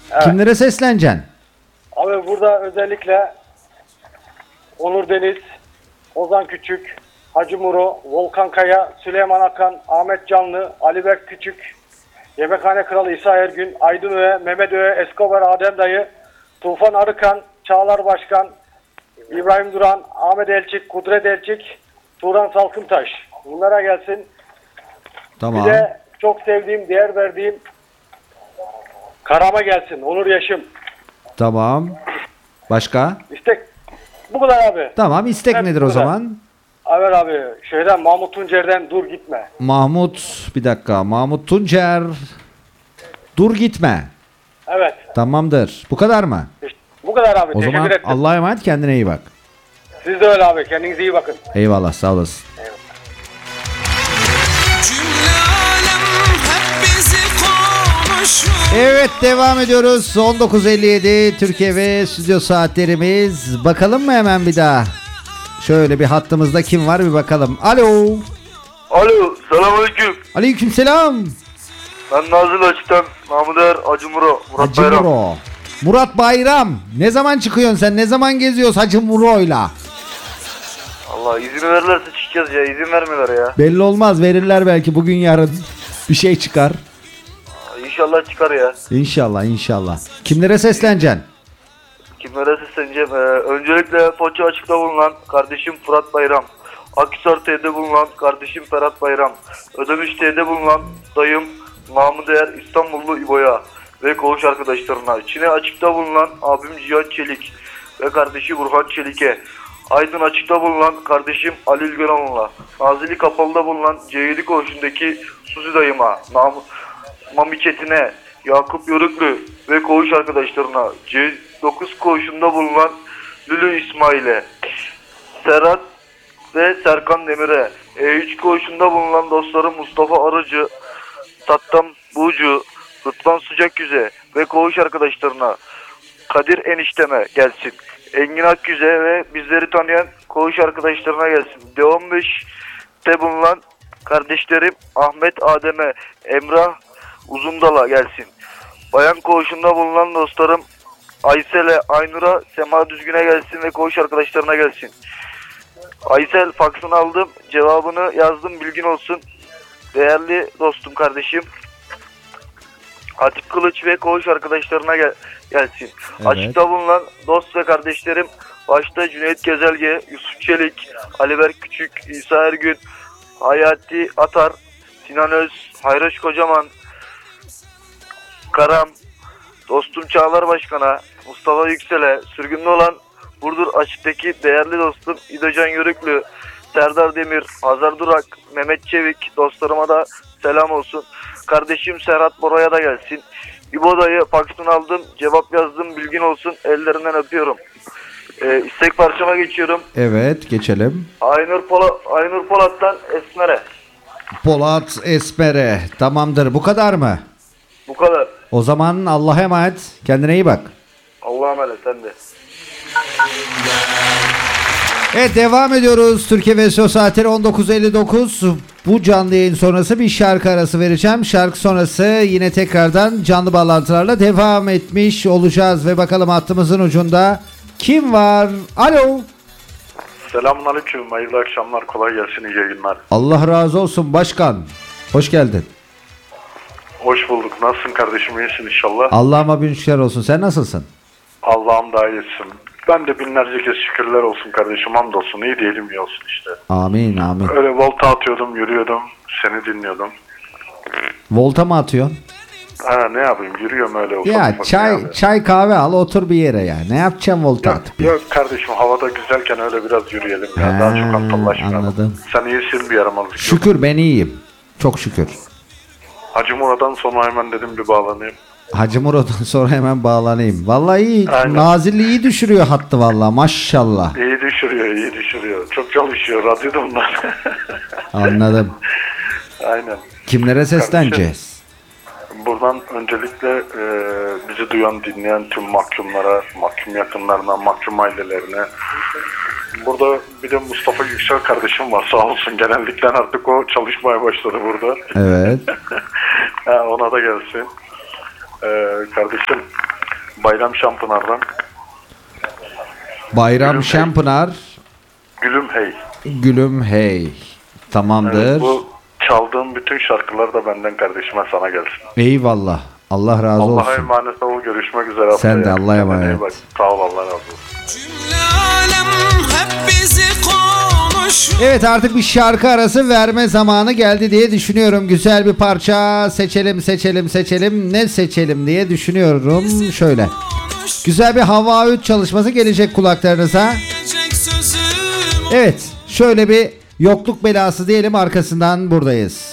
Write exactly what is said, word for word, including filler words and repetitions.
Evet. Kimlere sesleneceksin? Abi burada özellikle Onur Deniz, Ozan Küçük, Hacı Muro, Volkan Kaya, Süleyman Akan, Ahmet Canlı, Ali Berk Küçük, Yemekhane Kralı İsa Ergün, Aydın Öğe, Mehmet Öğe, Escobar Adem Dayı, Tufan Arıkan, Çağlar Başkan, İbrahim Duran, Ahmet Elçik, Kudret Elçik, Turan Salkıntaş. Bunlara gelsin. Tamam. Bir de çok sevdiğim, değer verdiğim Karama gelsin. Onur Yaşım. Tamam. Başka? İstek. Bu kadar abi. Tamam. istek Hep nedir bu o kadar. zaman? Evet abi. Şeyden Mahmut Tuncer'den Dur Gitme. Mahmut. Bir dakika. Mahmut Tuncer. Dur gitme. Evet. Tamamdır. Bu kadar mı? İşte bu kadar abi. O Teşekkür zaman ettim. Allah'a emanet, kendine iyi bak. Siz de öyle abi. Kendinize iyi bakın. Eyvallah, sağ olasın. Evet, devam ediyoruz. on dokuz elli yedi Türkiye ve stüdyo saatlerimiz. Bakalım mı hemen bir daha? Şöyle bir hattımızda kim var bir bakalım. Alo. Alo, selamünaleyküm. Aleykümselam. Ben Nazil Açık'tan Mahmut Er, Hacı Muro, Murat Hacı Bayram. Muro. Murat Bayram. Ne zaman çıkıyorsun sen? Ne zaman geziyoruz Hacı Muro'yla? Allah izin verirlerse çıkacağız ya, izin vermiyorlar ya. Belli olmaz, verirler belki bugün yarın. Bir şey çıkar. İnşallah çıkar ya. İnşallah inşallah. Kimlere sesleneceksin? Kimlere sesleneceğim? Ee, öncelikle Foça Açık'ta bulunan kardeşim Fırat Bayram. Akhisar T'de bulunan kardeşim Ferhat Bayram. Ödemiş T'de bulunan dayım Mahmut Er, İstanbullu İbo'ya ve koğuş arkadaşlarına. Çin'e Açık'ta bulunan abim Cihan Çelik ve kardeşi Burhan Çelik'e. Aydın Açık'ta bulunan kardeşim Ali Ülgönoğlu'na. Nazilli Kapalı'da bulunan C yedi koğuşundaki Suzi dayıma. Nam Mami Çetin'e, Yakup Yörüklü ve koğuş arkadaşlarına. C dokuz koğuşunda bulunan Lülü İsmail'e. Serhat ve Serkan Demir'e. E üç koğuşunda bulunan dostlarım Mustafa Arıcı, Tattam Buğcu, Rıdvan Sıcakyüze ve koğuş arkadaşlarına. Kadir enişteme gelsin. Engin Akgüze ve bizleri tanıyan koğuş arkadaşlarına gelsin. D on beşte bulunan kardeşlerim Ahmet Adem'e, Emrah Uzundal'a gelsin. Bayan koğuşunda bulunan dostlarım Aysel'e, Aynur'a, Sema Düzgün'e gelsin ve koğuş arkadaşlarına gelsin. Aysel, faksını aldım, cevabını yazdım, bilgin olsun. Değerli dostum, kardeşim Hatip Kılıç ve koğuş arkadaşlarına gel gelsin. Evet. Açıkta bulunan dost ve kardeşlerim başta Cüneyt Gezelge, Yusuf Çelik, Ali Berk Küçük, İsa Ergün, Hayati Atar, Sinan Öz, Hayraş Kocaman, Karam, dostum Çağlar Başkan'a, Mustafa Yüksel'e, sürgünde olan Burdur Açık'taki değerli dostum İdocan Yörüklü, Serdar Demir, Hazar Durak, Mehmet Çevik, dostlarıma da selam olsun. Kardeşim Serhat Bora'ya da gelsin. İbo dayı, faksını aldım, cevap yazdım, bilgin olsun, ellerinden öpüyorum. Ee, istek parçama geçiyorum. Evet, geçelim. Aynur, Polat, Aynur Polat'tan Esmer'e. Polat Esmer'e. Tamamdır. Bu kadar mı? Bu kadar. O zaman Allah'a emanet. Kendine iyi bak. Allah'a emanet, sen de. Evet, devam ediyoruz. Türkiye ve Söz Saatleri on dokuz elli dokuz. Bu canlı yayın sonrası bir şarkı arası vereceğim. Şarkı sonrası yine tekrardan canlı bağlantılarla devam etmiş olacağız. Ve bakalım hattımızın ucunda kim var? Alo. Selamünaleyküm. Hayırlı akşamlar. Kolay gelsin. İyi yayınlar. Allah razı olsun başkan. Hoş geldin. Hoş bulduk. Nasılsın kardeşim? İyisin inşallah. Allah'ıma bin şükürler olsun. Sen nasılsın? Allah'ım da iyisin. Ben de binlerce kez şükürler olsun kardeşim. Hamdolsun. İyi diyelim, iyi olsun işte. Amin amin. Öyle volta atıyordum, yürüyordum. Seni dinliyordum. Volta mı atıyorsun? Ha, ne yapayım? Yürüyorum öyle. ufak Ya ufak çay yani. çay kahve al otur bir yere ya. Ne yapacağım volta Yok, atıp? yok kardeşim, havada güzelken öyle biraz yürüyelim ya. He, Daha çok aptallaşmayalım. anladım. Sen iyisin, bir yaramazlık yok. Şükür ben iyiyim. Çok şükür. Hacı Murat'tan sonra hemen dedim bir bağlanayım. Hacı Murat'tan sonra hemen bağlanayım. Vallahi iyi. Aynen. Nazilli iyi düşürüyor hattı vallahi maşallah. İyi düşürüyor, iyi düşürüyor. Çok çalışıyor. Radyoda bunlar. Anladım. Aynen. Kimlere sesleneceğiz? Buradan öncelikle e, bizi duyan, dinleyen tüm mahkumlara, mahkum yakınlarına, mahkum ailelerine. Burada bir de Mustafa Yüksel kardeşim var, sağ olsun. Genellikle artık o çalışmaya başladı burada. Evet. Ha, ona da gelsin. E, kardeşim, Bayram Şampınar'dan Bayram Gülüm Şampınar, Gülüm Hey. Gülüm Hey. Tamamdır. Evet, bu çaldığım bütün şarkılar da benden kardeşime sana gelsin. Eyvallah. Allah razı Allah'a olsun. emanet ol. Görüşmek üzere. Sen de haftaya. Allah'a Kendine iyi emanet. bak. Sağ ol, Allah razı olsun. Cümle alem hep bizi konuşuyor. Evet, artık bir şarkı arası verme zamanı geldi diye düşünüyorum. Güzel bir parça seçelim seçelim seçelim. Ne seçelim diye düşünüyorum. Şöyle. Güzel bir hava üç çalışması gelecek kulaklarınıza. Evet, şöyle bir yokluk belası diyelim, arkasından buradayız.